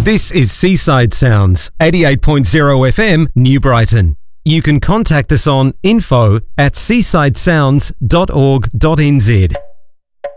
This is Seaside Sounds, 88.0 FM, New Brighton. You can contact us on info@seasidesounds.org.nz.